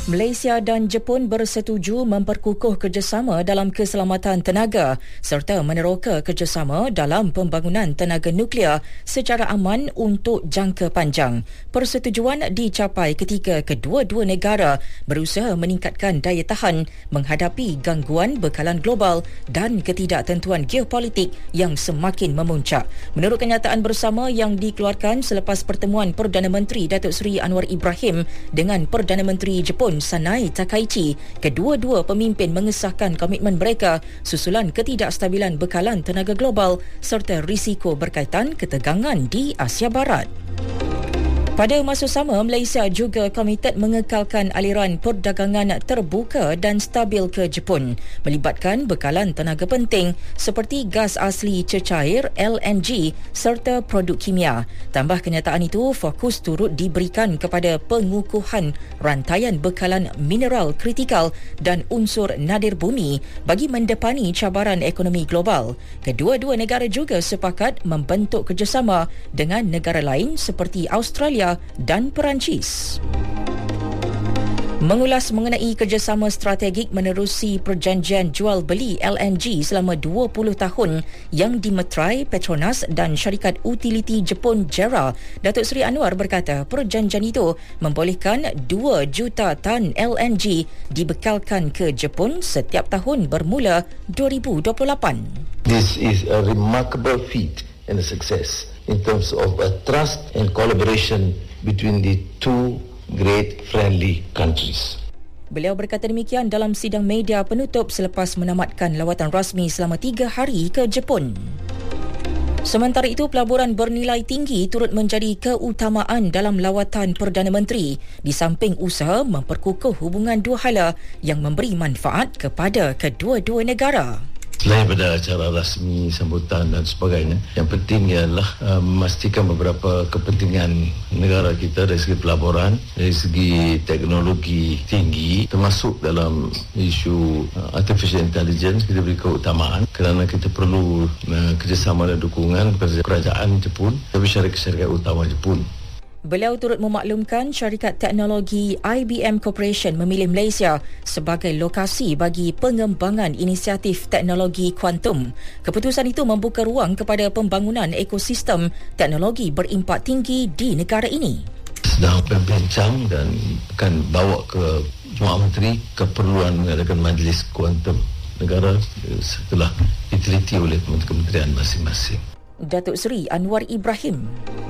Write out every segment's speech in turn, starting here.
Malaysia dan Jepun bersetuju memperkukuh kerjasama dalam keselamatan tenaga serta meneroka kerjasama dalam pembangunan tenaga nuklear secara aman untuk jangka panjang. Persetujuan dicapai ketika kedua-dua negara berusaha meningkatkan daya tahan menghadapi gangguan bekalan global dan ketidaktentuan geopolitik yang semakin memuncak. Menurut kenyataan bersama yang dikeluarkan selepas pertemuan Perdana Menteri Datuk Seri Anwar Ibrahim dengan Perdana Menteri Jepun Sanai Takaichi, kedua-dua pemimpin mengesahkan komitmen mereka susulan ketidakstabilan bekalan tenaga global serta risiko berkaitan ketegangan di Asia Barat. Pada masa sama, Malaysia juga komited mengekalkan aliran perdagangan terbuka dan stabil ke Jepun, melibatkan bekalan tenaga penting seperti gas asli cecair LNG serta produk kimia. Tambah kenyataan itu, fokus turut diberikan kepada pengukuhan rantaian bekalan mineral kritikal dan unsur nadir bumi bagi mendepani cabaran ekonomi global. Kedua-dua negara juga sepakat membentuk kerjasama dengan negara lain seperti Australia dan Perancis. Mengulas mengenai kerjasama strategik menerusi perjanjian jual beli LNG selama 20 tahun yang dimeterai Petronas dan syarikat utiliti Jepun JERA, Datuk Seri Anwar berkata perjanjian itu membolehkan 2 juta tan LNG dibekalkan ke Jepun setiap tahun bermula 2028. This is a remarkable feat and a success in terms of a trust and collaboration between the two great friendly countries. Beliau berkata demikian dalam sidang media penutup selepas menamatkan lawatan rasmi selama 3 hari ke Jepun. Sementara itu, pelaburan bernilai tinggi turut menjadi keutamaan dalam lawatan Perdana Menteri di samping usaha memperkukuh hubungan dua hala yang memberi manfaat kepada kedua-dua negara. Selain daripada acara rasmi, sambutan dan sebagainya, yang penting ialah memastikan beberapa kepentingan negara kita dari segi pelaburan, dari segi teknologi tinggi, termasuk dalam isu artificial intelligence. Kita beri keutamaan kerana kita perlu kerjasama dan dukungan kepada kerajaan Jepun dan syarikat-syarikat utama Jepun. Beliau turut memaklumkan syarikat teknologi IBM Corporation memilih Malaysia sebagai lokasi bagi pengembangan inisiatif teknologi kuantum. Keputusan itu membuka ruang kepada pembangunan ekosistem teknologi berimpak tinggi di negara ini. Sedang berbincang dan akan bawa ke Jemaah Menteri keperluan mengadakan majlis kuantum negara setelah diteliti oleh kementerian masing-masing. Datuk Seri Anwar Ibrahim.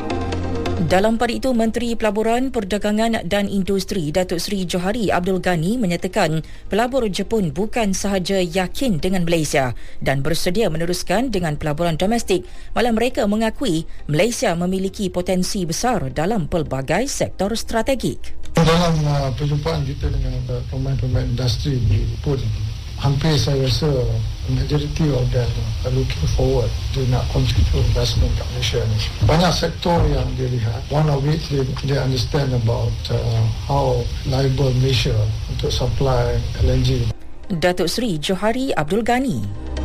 Dalam pada itu, Menteri Pelaburan, Perdagangan dan Industri Datuk Seri Johari Abdul Ghani menyatakan pelabur Jepun bukan sahaja yakin dengan Malaysia dan bersedia meneruskan dengan pelaburan domestik, malah mereka mengakui Malaysia memiliki potensi besar dalam pelbagai sektor strategik. Dalam perjumpaan kita dengan pemain-pemain industri di Jepun, hampir saya rasa majority of them are looking forward to nak continue investment kat Malaysia ni. Banyak sektor yang dia lihat. One of it, they understand about how liable Malaysia untuk supply LNG. Datuk Seri Johari Abdul Ghani.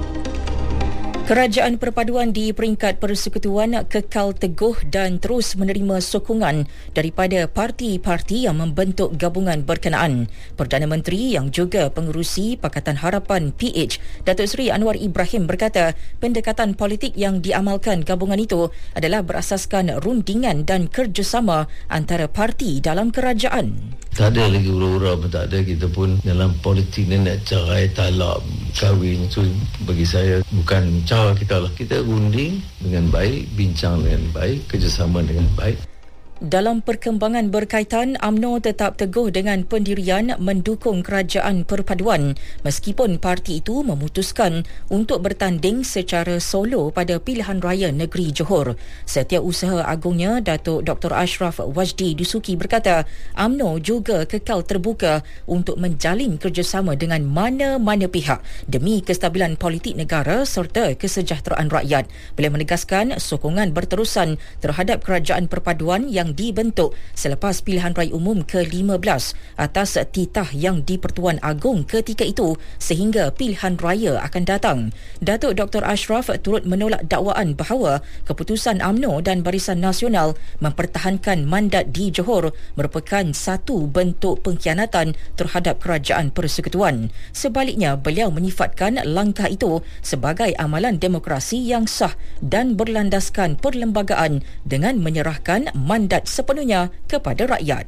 Kerajaan Perpaduan di peringkat Persekutuan kekal teguh dan terus menerima sokongan daripada parti-parti yang membentuk gabungan berkenaan. Perdana Menteri yang juga pengerusi Pakatan Harapan PH, Datuk Seri Anwar Ibrahim berkata pendekatan politik yang diamalkan gabungan itu adalah berasaskan rundingan dan kerjasama antara parti dalam kerajaan. Tak ada lagi ura-ura pun tak ada. Kita pun dalam politik ni nak cerai, talak, kahwin, itu bagi saya bukan cara kita lah. Kita runding dengan baik, bincang dengan baik, kerjasama dengan baik. Dalam perkembangan berkaitan, UMNO tetap teguh dengan pendirian mendukung kerajaan perpaduan meskipun parti itu memutuskan untuk bertanding secara solo pada pilihan raya negeri Johor. Setiausaha Agungnya Datuk Dr. Ashraf Wajdi Dusuki berkata UMNO juga kekal terbuka untuk menjalin kerjasama dengan mana-mana pihak demi kestabilan politik negara serta kesejahteraan rakyat. Beliau menegaskan sokongan berterusan terhadap kerajaan perpaduan yang yang dibentuk selepas pilihan raya umum ke-15 atas titah yang di-Pertuan Agong ketika itu sehingga pilihan raya akan datang. Datuk Dr. Ashraf turut menolak dakwaan bahawa keputusan UMNO dan Barisan Nasional mempertahankan mandat di Johor merupakan satu bentuk pengkhianatan terhadap kerajaan persekutuan. Sebaliknya, beliau menyifatkan langkah itu sebagai amalan demokrasi yang sah dan berlandaskan perlembagaan dengan menyerahkan mandat sepenuhnya kepada rakyat.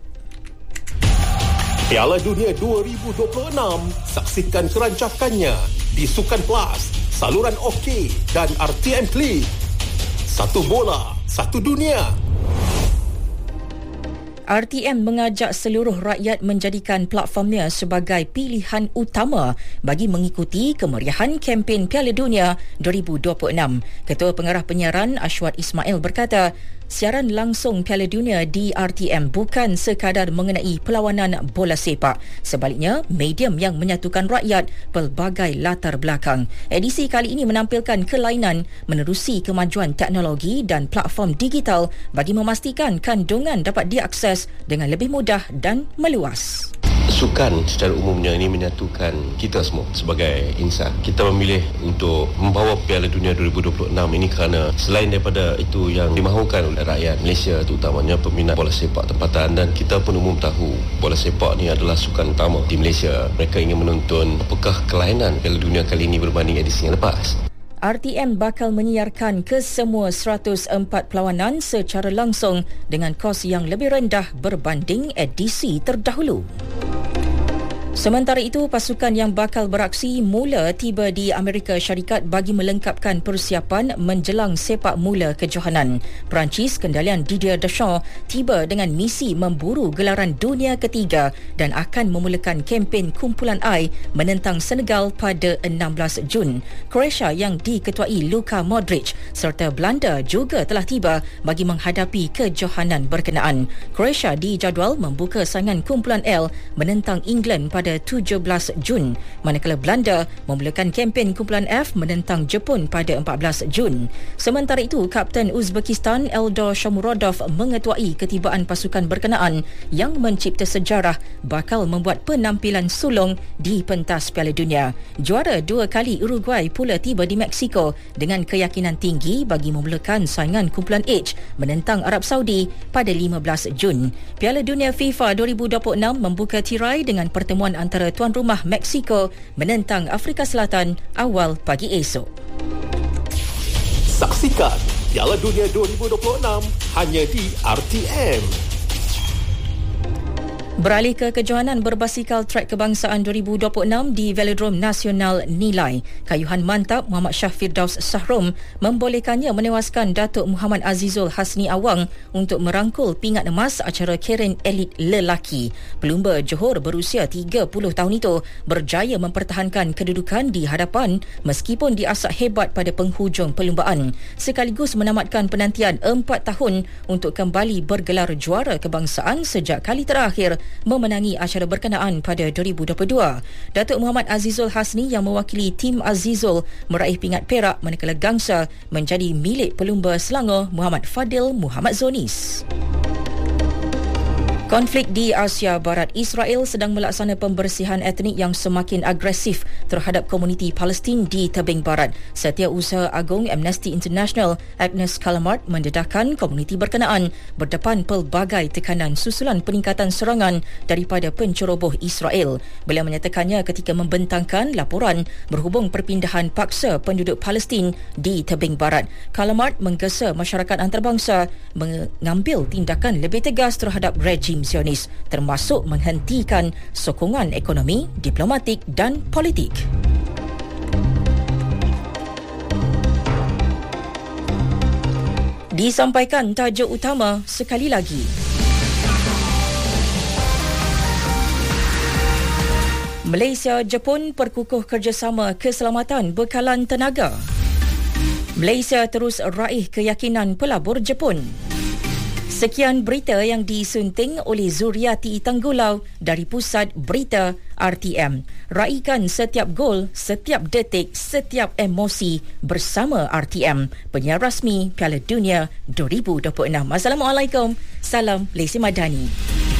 Piala Dunia 2026, saksikan kerancakannya di Sukan Plus, saluran OK dan RTM Klik. Satu bola, satu dunia. RTM mengajak seluruh rakyat menjadikan platformnya sebagai pilihan utama bagi mengikuti kemeriahan kempen Piala Dunia 2026. Ketua Pengarah Penyiaran Ashwat Ismail berkata, siaran langsung Piala Dunia di RTM bukan sekadar mengenai perlawanan bola sepak. Sebaliknya, medium yang menyatukan rakyat pelbagai latar belakang. Edisi kali ini menampilkan kelainan menerusi kemajuan teknologi dan platform digital bagi memastikan kandungan dapat diakses dengan lebih mudah dan meluas. Sukan secara umumnya ini menyatukan kita semua sebagai insan. Kita memilih untuk membawa Piala Dunia 2026 ini kerana selain daripada itu yang dimahukan oleh rakyat Malaysia, terutamanya peminat bola sepak tempatan, dan kita pun umum tahu bola sepak ni adalah sukan utama di Malaysia. Mereka ingin menonton apakah kelainan Piala Dunia kali ini berbanding edisi yang lepas. RTM bakal menyiarkan kesemua 104 perlawanan secara langsung dengan kos yang lebih rendah berbanding edisi terdahulu. Sementara itu, pasukan yang bakal beraksi mula tiba di Amerika Syarikat bagi melengkapkan persiapan menjelang sepak mula kejohanan. Perancis kendalian Didier Deschamps tiba dengan misi memburu gelaran dunia ketiga dan akan memulakan kempen kumpulan I menentang Senegal pada 16 Jun. Croatia yang diketuai Luka Modric serta Belanda juga telah tiba bagi menghadapi kejohanan berkenaan. Croatia dijadual membuka saingan kumpulan L menentang England pada 17 Jun, manakala Belanda memulakan kempen kumpulan F menentang Jepun pada 14 Jun. Sementara itu, Kapten Uzbekistan Eldor Shomurodov mengetuai ketibaan pasukan berkenaan yang mencipta sejarah bakal membuat penampilan sulung di pentas Piala Dunia. Juara 2 kali Uruguay pula tiba di Mexico dengan keyakinan tinggi bagi memulakan saingan kumpulan H menentang Arab Saudi pada 15 Jun. Piala Dunia FIFA 2026 membuka tirai dengan pertemuan antara tuan rumah Mexico menentang Afrika Selatan awal pagi esok. Saksikan Piala Dunia 2026 hanya di RTM. Beralih ke kejohanan berbasikal trek kebangsaan 2026 di Velodrome Nasional Nilai, kayuhan mantap Muhammad Shah Firdaus Sahrom membolehkannya menewaskan Datuk Muhammad Azizul Hasni Awang untuk merangkul pingat emas acara Karen Elit lelaki. Pelumba Johor berusia 30 tahun itu berjaya mempertahankan kedudukan di hadapan meskipun diasak hebat pada penghujung perlumbaan, sekaligus menamatkan penantian 4 tahun untuk kembali bergelar juara kebangsaan sejak kali terakhir memenangi acara berkenaan pada 2022. Datuk Muhammad Azizul Hasni yang mewakili tim Azizul meraih pingat perak, manakala gangsa menjadi milik pelumba Selangor Muhammad Fadil Muhammad Zonis. Konflik di Asia Barat, Israel sedang melaksana pembersihan etnik yang semakin agresif terhadap komuniti Palestin di tebing barat. Setiausaha Agung Amnesty International Agnes Callamard mendedahkan komuniti berkenaan berdepan pelbagai tekanan susulan peningkatan serangan daripada penceroboh Israel. Beliau menyatakannya ketika membentangkan laporan berhubung perpindahan paksa penduduk Palestin di tebing barat. Callamard menggesa masyarakat antarabangsa mengambil tindakan lebih tegas terhadap rejim Zionis, termasuk menghentikan sokongan ekonomi, diplomatik dan politik. Disampaikan tajuk utama sekali lagi. Malaysia-Jepun perkukuh kerjasama keselamatan bekalan tenaga. Malaysia terus raih keyakinan pelabur Jepun. Sekian berita yang disunting oleh Zuriati Tanggulau dari Pusat Berita RTM. Raikan setiap gol, setiap detik, setiap emosi bersama RTM, penyiar rasmi Piala Dunia 2026. Assalamualaikum. Salam Lesi Madani.